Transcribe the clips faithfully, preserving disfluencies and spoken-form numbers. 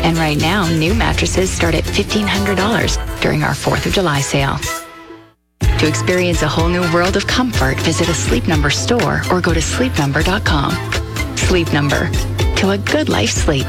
And right now, new mattresses start at fifteen hundred dollars during our fourth of July sale. To experience a whole new world of comfort, visit a Sleep Number store or go to sleep number dot com. Sleep Number. To a good life sleep.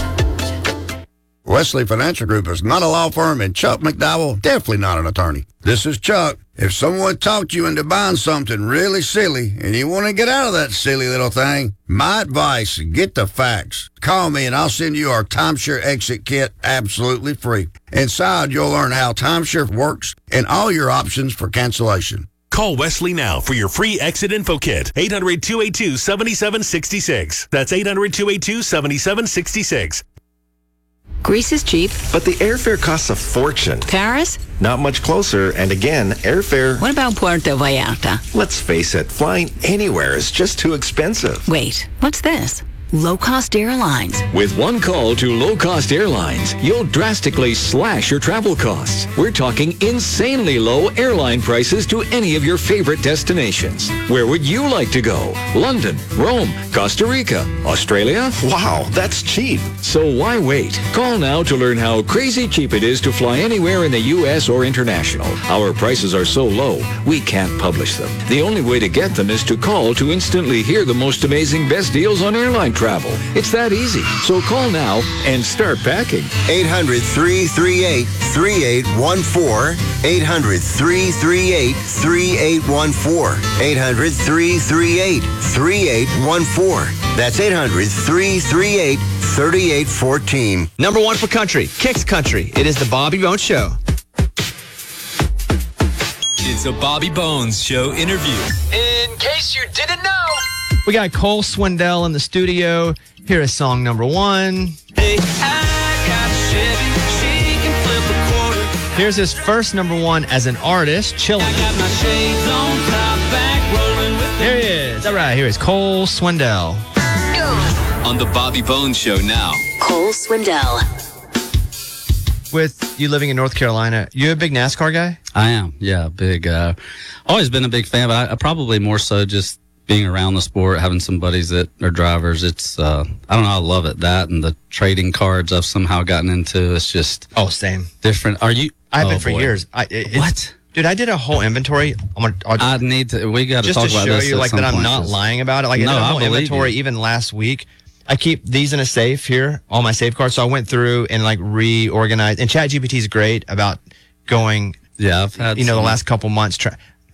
Wesley Financial Group is not a law firm, and Chuck McDowell, definitely not an attorney. This is Chuck. If someone talked you into buying something really silly and you want to get out of that silly little thing, my advice, get the facts. Call me and I'll send you our timeshare exit kit absolutely free. Inside, you'll learn how timeshare works and all your options for cancellation. Call Wesley now for your free exit info kit. eight hundred, two eight two, seven seven six six. That's eight hundred, two eight two, seven seven six six. Greece is cheap. But the airfare costs a fortune. Paris? Not much closer, and again, airfare... What about Puerto Vallarta? Let's face it, flying anywhere is just too expensive. Wait, what's this? Low-cost airlines. With one call to low-cost airlines, you'll drastically slash your travel costs. We're talking insanely low airline prices to any of your favorite destinations. Where would you like to go? London, Rome, Costa Rica, Australia? Wow, that's cheap. So why wait? Call now to learn how crazy cheap it is to fly anywhere in the U S or international. Our prices are so low, we can't publish them. The only way to get them is to call to instantly hear the most amazing best deals on airline travel. It's that easy. So call now and start packing. eight hundred, three three eight, three eight one four. eight hundred, three three eight, three eight one four. eight hundred, three three eight, three eight one four. That's eight hundred, three three eight, three eight one four. Number one for country, Kicks Country. It is the Bobby Bones Show. It's a Bobby Bones Show interview. In case you didn't know. We got Cole Swindell in the studio. Here is song number one. Hey, I got a Chevy. She can flip a quarter. Here's his first number one as an artist, Chillin'. I got my shades on, top back, rolling with There he is. All right, here is Cole Swindell. On the Bobby Bones Show now. Cole Swindell. With you living in North Carolina, you a big NASCAR guy? I am, yeah, big. Uh, always been a big fan, but I, I probably more so just being around the sport, having some buddies that are drivers. It's, uh, I don't know, I love it. That and the trading cards I've somehow gotten into. It's just oh, same different. Are you? I've oh, been for boy. years. I, it, what? Dude, I did a whole inventory. I'm gonna, I'll, I need to. We got to just talk to about show this you, at like some that. I'm point, not 'cause- lying about it. Like No, I did a I whole believe inventory you. even last week. I keep these in a safe here, all my safe cards. So I went through and like reorganized. And ChatGPT is great about going. Yeah, I've had. You know, some- the last couple months. Try,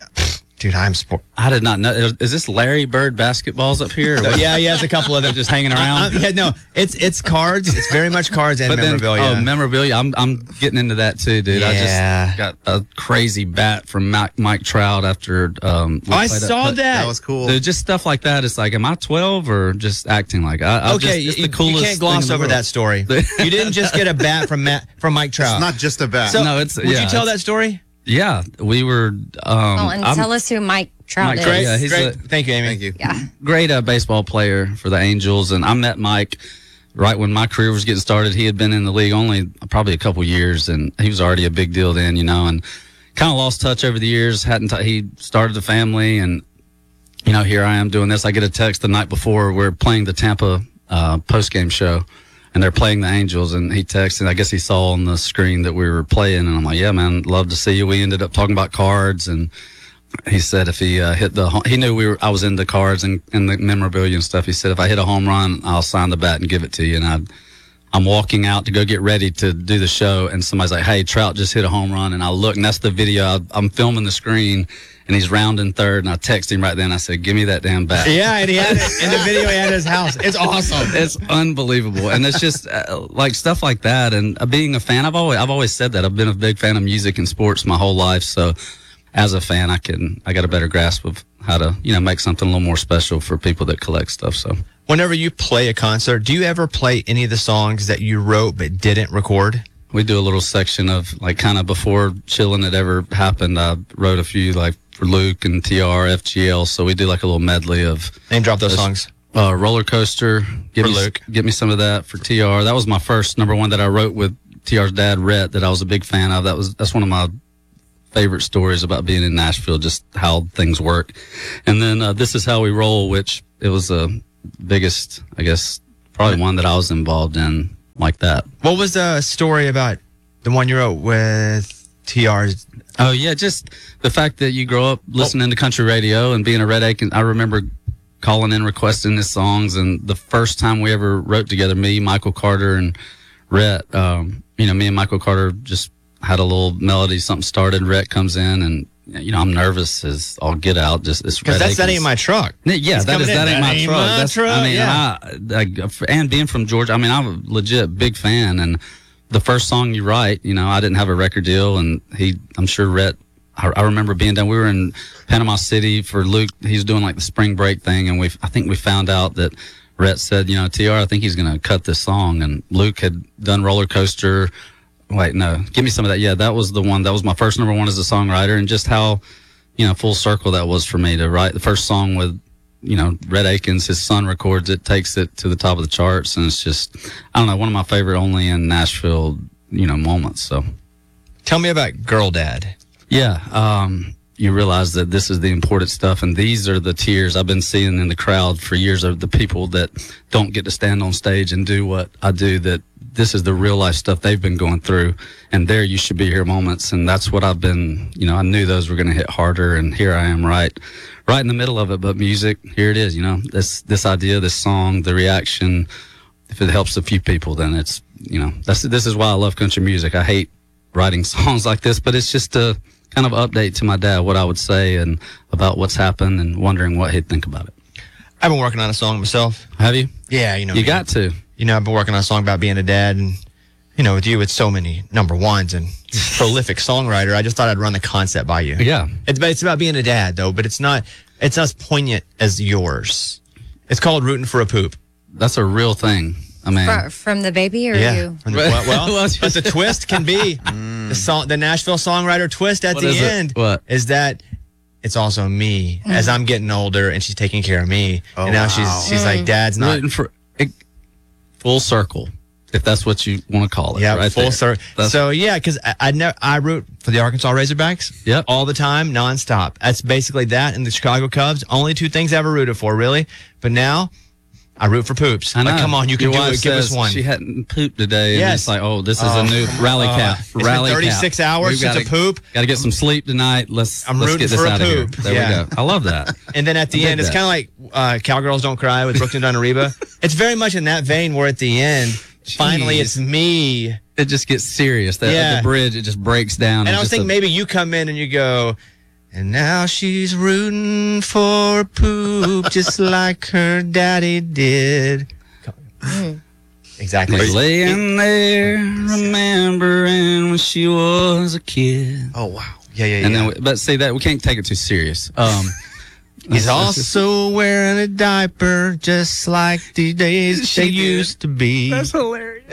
dude, I'm sport. I did not know. Is this Larry Bird basketballs up here? or what? Yeah, yeah, it's a couple of them just hanging around. Uh, yeah, no, it's it's cards. It's very much cards and But then, memorabilia. oh, memorabilia. I'm I'm getting into that too, dude. Yeah. I just got a crazy bat from Mike, Mike Trout after. Um, we Oh, I played saw put- that. That was cool. Dude, just stuff like that. It's like, am I twelve or just acting like I? I Okay, just, it's you, the coolest you can't gloss thing in the over world. that story. You didn't just get a bat from Matt, from Mike Trout. It's not just a bat. So, No, it's- would yeah, you tell it's- that story? Yeah, we were. Um, Oh, and I'm- tell us who Mike Trout Mike is. Trout, yeah, he's Great. a- Thank you, Amy. Thank you. Yeah. great uh, baseball player for the Angels, and I met Mike right when my career was getting started. He had been in the league only probably a couple years, and he was already a big deal then, you know, and kind of lost touch over the years. Hadn't t- he started a family, and you know, here I am doing this. I get a text the night before we're playing the Tampa uh, post game show, and they're playing the Angels, and he texted. I guess he saw on the screen that we were playing, and I'm like, yeah, man, love to see you. We ended up talking about cards, and he said if he uh, hit the, he knew we were, I was into cards and, and the memorabilia and stuff. He said if I hit a home run, I'll sign the bat and give it to you. And I, I'm walking out to go get ready to do the show, and somebody's like, hey, Trout just hit a home run. And I look, and that's the video. I, I'm filming the screen, and he's rounding third, and I text him right then. I said, give me that damn bat. Yeah, and he had it in the video. He had his house. It's awesome. It's unbelievable, and it's just uh, like stuff like that. And uh, being a fan, I've always I've always said that I've been a big fan of music and sports my whole life. So, as a fan, I can I got a better grasp of how to you know make something a little more special for people that collect stuff. So, Whenever you play a concert, do you ever play any of the songs that you wrote but didn't record? we do a little section of like kind of before Chillin' had ever happened. I wrote a few like for Luke and T R, F G L. So we do like a little medley of name drop those songs. Uh, Roller Coaster. Give For me, Luke. Get me some of that for T R. That was my first number one that I wrote with T R's dad, Rhett, that I was a big fan of. That was that's one of my favorite stories about being in Nashville, just how things work. And then uh, This Is How We Roll, which it was the biggest, I guess, probably one that I was involved in. like that. What was the story about the one you wrote with T R's? Oh, yeah, just the fact that you grow up listening to country radio and being a Red Aiken. I remember calling in, requesting his songs, and the first time we ever wrote together, me, Michael Carter, and Rhett, um, you know, me and Michael Carter just had a little melody, something started, Rhett comes in, and, you know, I'm nervous as all get out. Just it's Because that's That Ain't My Truck. Yeah, He's that is in. That Ain't My Ain't Truck. My That's, truck, I mean, yeah. I, I, and being from Georgia, I mean, I'm a legit big fan, and the first song you write, you know, I didn't have a record deal, and he, I'm sure Rhett, I, I remember being down, we were in Panama City for Luke, he's doing like the spring break thing, and we, I think we found out that Rhett said, you know, T R, I think he's going to cut this song, and Luke had done Roller Coaster. Wait, no, give me some of that. Yeah, that was the one, that was my first number one as a songwriter, and just how, you know, full circle that was for me to write the first song with, you know, Rhett Akins, his son records it, takes it to the top of the charts, and it's just, I don't know, one of my favorite only in Nashville, you know, moments. So, tell me about Girl Dad. Yeah, um, you realize that this is the important stuff, and these are the tears I've been seeing in the crowd for years of the people that don't get to stand on stage and do what I do, that this is the real life stuff they've been going through, and there you should be here moments, and that's what I've been, you know, I knew those were going to hit harder, and here I am right right in the middle of it. But music, here it is, you know, this this idea, this song, the reaction, if it helps a few people, then it's, you know, that's this is why I love country music. I hate writing songs like this, but it's just a kind of update to my dad, what I would say and about what's happened, and wondering what he'd think about it. I've been working on a song myself. Have you? Yeah, you know. You me. got to. You know, I've been working on a song about being a dad, and, you know, with you, it's so many number ones and prolific songwriter. I just thought I'd run the concept by you. Yeah. It's, it's about being a dad, though, but it's not, it's not as poignant as yours. It's called Rooting for a Poop. That's a real thing. I mean, From, from the baby or yeah. you? From the, well, well but the twist can be the song, the Nashville songwriter twist at What the is it? end What? is that it's also me Mm. as I'm getting older and she's taking care of me. Oh, and now wow. she's she's like, Dad's not. rooting for it, full circle, if that's what you want to call it. Yeah, right full there. circle. That's- So yeah, because I, I never I root for the Arkansas Razorbacks. Yep. all the time, nonstop. That's basically that, and the Chicago Cubs. Only two things I ever rooted for, really. But now I root for poops. I know. Like, come on, you can Your do wife it. Give us says one. She hadn't pooped today. And Yes. it's like, oh, this is Oh. a new rally Oh. cap. It's been Rally thirty-six cap. hours We've since gotta- a poop. Got to get some sleep tonight. Let's I'm let's rooting get this for a out of here. poop. There Yeah. we go. I love that. And then at the I dig end, it's that. kind of like uh, Cowgirls Don't Cry with Brooklyn Dunariba. It's very much in that vein where at the end, finally, Jeez. it's me. It just gets serious. That, Yeah. The bridge, it just breaks down. And I was just thinking a- maybe you come in and you go, and now she's rooting for a poop just like her daddy did. Exactly. He's laying there, remembering when she was a kid. Oh, wow. Yeah, yeah, yeah. And then, we, but see that we can't take it too serious. Um, He's that's- that's just- also wearing a diaper just like the days they used to be. That's hilarious.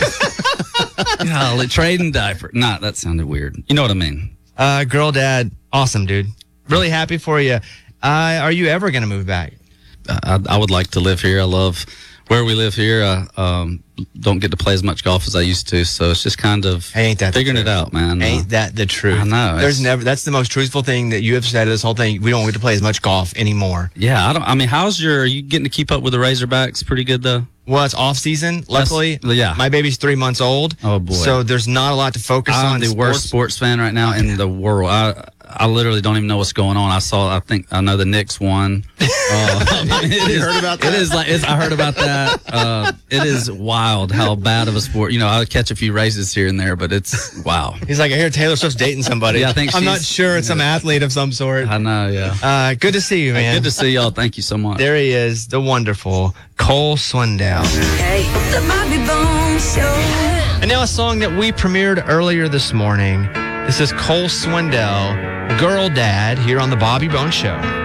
Golly, trading diaper. Nah, that sounded weird. You know what I mean? Uh, girl dad, awesome, dude. Really happy for you. Uh, are you ever going to move back? I, I would like to live here. I love where we live here. I um, don't get to play as much golf as I used to, so it's just kind of Hey, ain't that the figuring it truth? out, man. Ain't Uh, that the truth? I know. There's It's- never. That's the most truthful thing that you have said. This whole thing. We don't get to play as much golf anymore. yeah, I don't. I mean, how's your? Are you getting to keep up with the Razorbacks? Pretty good though. Well, it's off season. Luckily, yeah. my baby's three months old. Oh, boy. So there's not a lot to focus I'm on. the sports. worst sports fan right now in the world. I I literally don't even know what's going on. I saw. I think I know the Knicks won. Uh, it is, heard about that? It is like it's, I heard about that. Uh, it is wild how bad of a sport. You know, I catch a few races here and there, but it's wow. He's like, I hear Taylor Swift's dating somebody. Yeah, I think I'm not she's- sure. It's some athlete of some sort. I know. Yeah. Uh, good to see you, man. Good to see y'all. Thank you so much. There he is, the wonderful Cole Swindell. Hey, the Bobby Bones Show. And now a song that we premiered earlier this morning. This is Cole Swindell, Girl Dad, here on the Bobby Bones Show.